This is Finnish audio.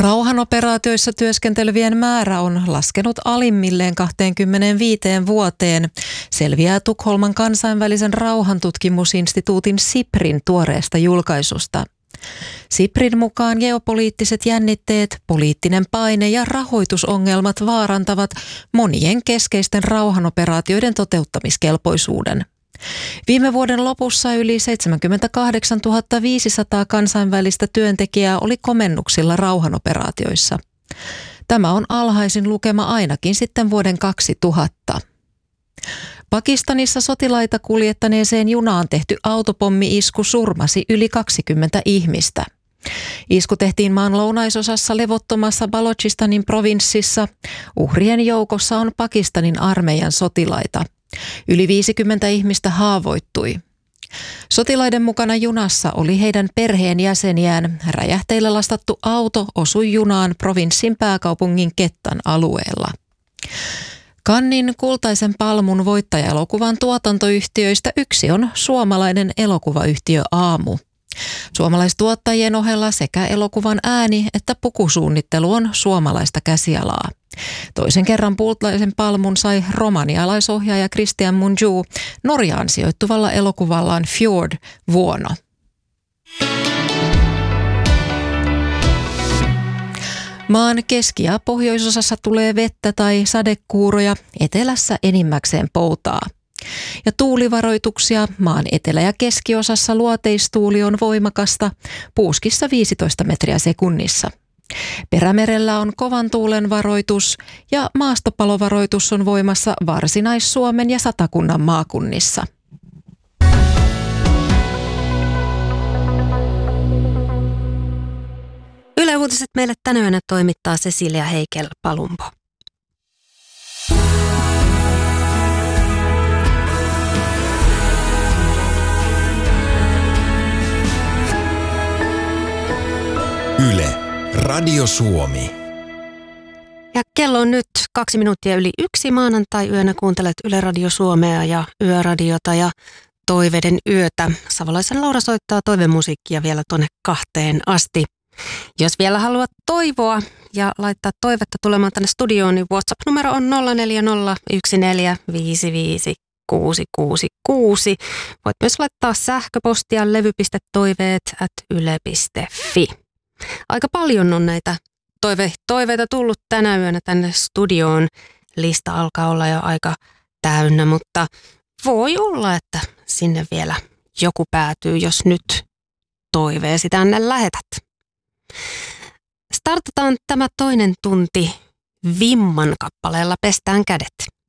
Rauhanoperaatioissa työskentelevien määrä on laskenut alimmilleen 25 vuoteen, selviää Tukholman kansainvälisen rauhantutkimusinstituutin SIPRin tuoreesta julkaisusta. SIPRin mukaan geopoliittiset jännitteet, poliittinen paine ja rahoitusongelmat vaarantavat monien keskeisten rauhanoperaatioiden toteuttamiskelpoisuuden. Viime vuoden lopussa yli 78 500 kansainvälistä työntekijää oli komennuksilla rauhanoperaatioissa. Tämä on alhaisin lukema ainakin sitten vuoden 2000. Pakistanissa sotilaita kuljettaneeseen junaan tehty autopommi-isku surmasi yli 20 ihmistä. Isku tehtiin maan lounaisosassa levottomassa Balochistanin provinssissa. Uhrien joukossa on Pakistanin armeijan sotilaita. Yli 50 ihmistä haavoittui. Sotilaiden mukana junassa oli heidän perheenjäseniään. Räjähteillä lastattu auto osui junaan provinssin pääkaupungin Kettan alueella. Cannesin kultaisen palmun voittajaelokuvan tuotantoyhtiöistä yksi on suomalainen elokuvayhtiö Aamu. Suomalaistuottajien ohella sekä elokuvan ääni että pukusuunnittelu on suomalaista käsialaa. Toisen kerran kultaisen palmun sai romanialaisohjaaja Christian Mungiu Norjaan sijoittuvalla elokuvallaan Fjord vuonna. Maan keski- ja pohjoisosassa tulee vettä tai sadekuuroja, etelässä enimmäkseen poutaa. Ja tuulivaroituksia maan etelä- ja keskiosassa luoteistuuli on voimakasta, puuskissa 15 metriä sekunnissa. Perämerellä on kovan tuulen varoitus ja maastopalovaroitus on voimassa Varsinais-Suomen ja Satakunnan maakunnissa. Yle Uutiset meille tänä yönä toimittaa Cecilia Heikel-Palumbo. Yle, Radio Suomi. Ja kello on nyt 2 minuuttia yli 1 maanantai-yönä. Kuuntelet Yle Radio Suomea ja Yöradiota ja Toiveiden yötä. Savolaisen Laura soittaa toivemusiikkia vielä tuonne 2 asti. Jos vielä haluat toivoa ja laittaa toivetta tulemaan tänne studioon, niin WhatsApp-numero on 0401455666. Voit myös laittaa sähköpostia levy.toiveet@yle.fi. Aika paljon on näitä toiveita tullut tänä yönä tänne studioon. Lista alkaa olla jo aika täynnä, mutta voi olla, että sinne vielä joku päätyy, jos nyt toiveesi tänne lähetät. Startataan tämä toinen tunti Vimman kappaleella Pestään kädet.